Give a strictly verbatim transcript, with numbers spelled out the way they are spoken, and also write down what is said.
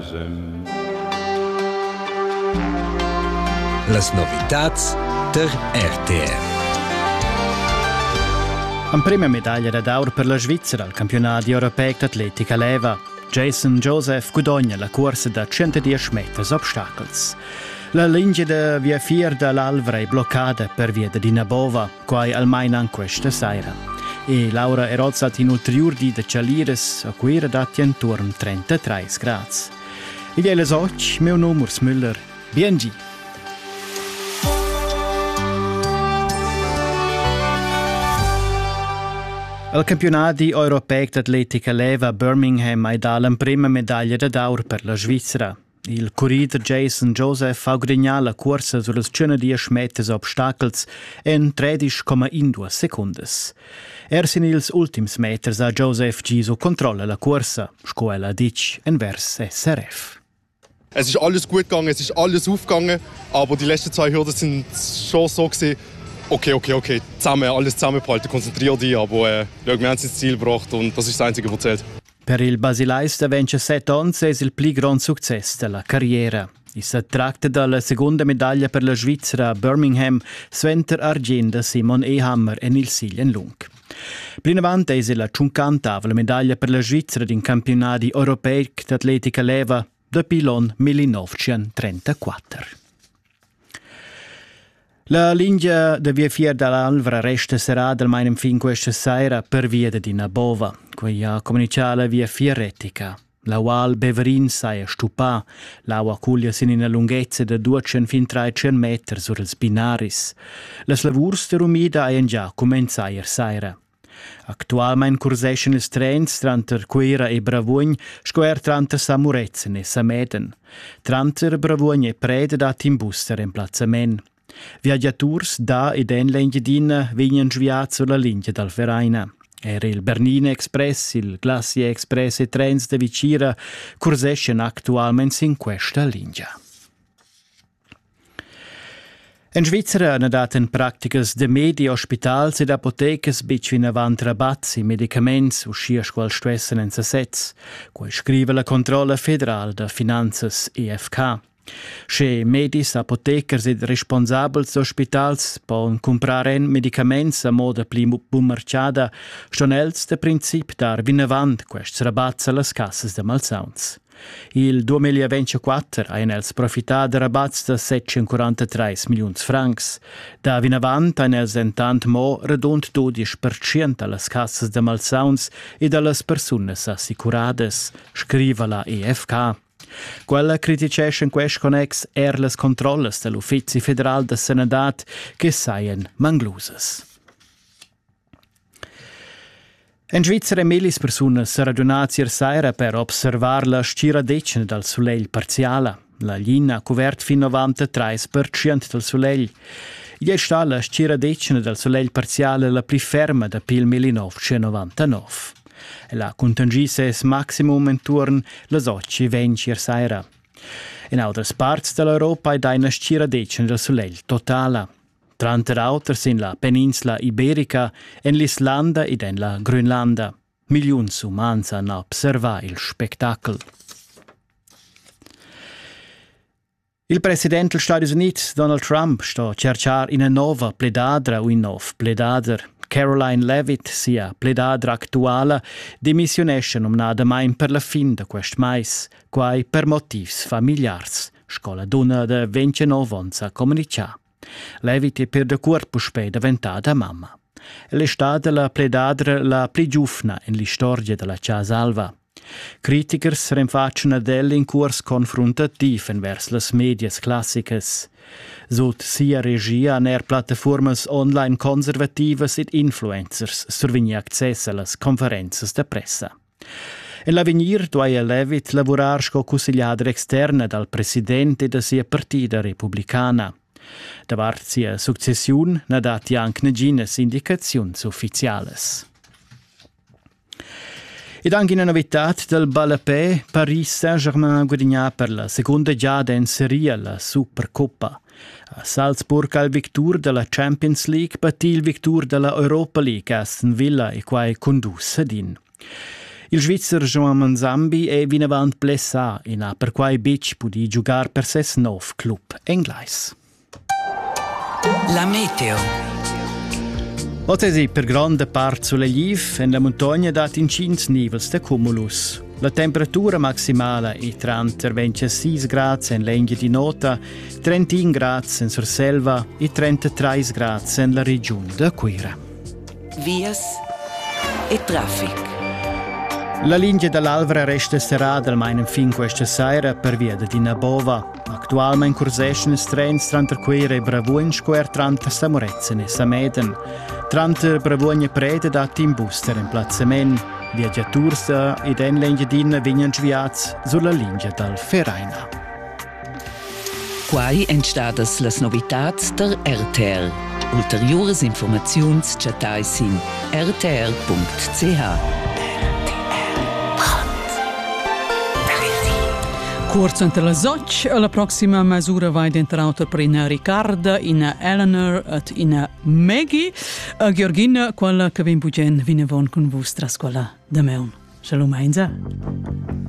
Belgium. Las novitats der R T F. En prima medaglia d'or per la Svizzera al campionat europeo d'atletica leva. Jason Joseph guadagna la corsa da centodieci metri obstacles. La linea de via vier dall'Alvra è bloccata per via di Nabova, quai almeno in questa sera. E Laura è rozzata in ulteriori di Cialires, a cui era dati intorno trentatré gradi. Il è le occhi, mio nome è Müller. Biengi! Al campionato europeo d'atletica leva a Birmingham ha dato la prima medaglia d'oro per la Svizzera. Il corridor Jason Joseph ha guadagnato la corsa sulle centodieci metri obstacles in tredici virgola due secondi. Erst in ils ultimi metri ha Joseph Giso controlla la corsa, scuola dic invers S R F. Es ist alles gut gegangen, es ist alles aufgegangen, aber die letzten zwei Hürden sind schon so gewesen, okay, okay, okay, zusammen, alles zusammengehalten, konzentrier dich, aber äh, wir haben es ins Ziel gebracht und das ist das Einzige, was zählt. Per il Basileis da ventisette anni è il più grande successo della carriera. Si tratta della seconda medaglia per la Svizzera a Birmingham, sventer argenda Simon Ehammer e il Silien Lung. Più avanti è la cinquantava medaglia per la Svizzera in campionati europei d'atletica leva da pilon millenovecentotrentaquattro. La linea de via vier dall'Alvra resta serrata almeno fin questa sera per via di Nabova, qui ha cominciato la via Fieretica. La Wal Beverin sai a stupà, l'aua cuglia sin in una lunghezza di duecento fin trecento metri sur ils binaris. Las lavurs de rumida hayan già cominciato ieri sera. Actualmente cursescen ils trens tranter Quera e Bravugn, square tranter Samurezzen e Sameden. Tranter Bravugn e Preda dat in bus de remplazzament. Viaggiaturs da ed en l'Engiadina vignan sviat sulla linea dal Veraina. Era il Bernina Express, il Glacier Express e trens de Vicira cursescen actualmente in questa linea. In Svizzera hanno dato in pratiche de medi, ospitals ed apotecas bitchin avant rabazzi, medicaments, uscia qual stressen in sassetz, cui scrive la controlla federale de finanzas E F K. Che medis, apotecars ed responsabels ospitals pon comprare medicaments a moda pli bummerciada, ston els de princip dar vinavant quests rabats a las cassas de malsauns. Il duemilaventiquattro han els profitat de rabats de settecentoquarantatré milions francs. Da vinavant han els entant mo redund dodici per cento a las cassas de malsauns e a las personas assicurades, scriva la E F K. Quella criticesce in quest connex er las controllas dell'Uffizi Federal de Senadat che saien manglusas. In Svizzera milis personas radunats ier saira per observar la sciradecina dal soleil parziala. La lina ha covert fin novantatré per cento del soleil. Ier sta la sciradecina dal soleil parziala la pli ferma da pil millenovecentonovantanove. La contangisa es maximum intorno las otto venti ier saira. In altres parts dell'Europa è una sciradecina del soleil totala. Tranter auters in la peninsula iberica, in l'Islanda ed in la Grönlanda. Milions umans hanno observato il spettacolo. Il presidente degli Stati Uniti, Donald Trump, sta a cercare una nuova pledadra o un nuovo pledader. Caroline Levitt, sia pledadra attuale, dimissionesce nominata mai per la fin di questo mese, quai per motivi familiari. Scola donna de ventinove anni a comunicare. Levitt è per de corpo spè diventata mamma. È stata la pledadra la più giovane in la storia della Casa Alva. Critikers rinfacciano del in corso confrontativo verso le medias classicas. Sut sia regia ner plataformas online conservativas ed influencers survegni accesso alle conferenze de pressa. In l'avenir doia Levitt lavorar sco consigliadra externa dal presidente da sia partida repubblicana. Davart sia successiun na dati anche negines indicazions ufficiales. Ed anche in novitat del Balapè, Paris Saint-Germain ha guadagnato per la seconda giada in serie la Supercoppa. A Salzburg al victor della Champions League battì il victor della Europa League Aston Villa e quai condusse din. Il svizzer Joan Manzambi è vinavant blessà e ha per quai bitch pudi giugar per ses nov club englais. La meteo. Otesi per grande part sulle liv en la montagna dat in cins nivels de cumulus. La temperatura maximale è trentasei gradi in Lenghia di Nota, trentuno gradi in Surselva e trentatré gradi in la regione de Quira. Vias e traffic. La linea dell'Alvera resta serrata almeno fin questa sera per via di Nabova. Attualmente cursescono trens tra Quira e Bravuin square trenta Samorezzene e Sameden. Trenta Bravuin prede dati in booster in piazzamento. Viaggiatori ed en l'Engiadina vengono sviati sulla linea dal Ferraina. Quai entstadas las novitats der R T R. Ulteriores informaziuns chatais in r t r punct c h. Corso entre la Zoc, la prossima misura va dentro per in Riccarda, in Eleanor et in Maggie. A Georgina, quella che vien bugen, viene von con vostra scuola da meun. Shalom, Einza.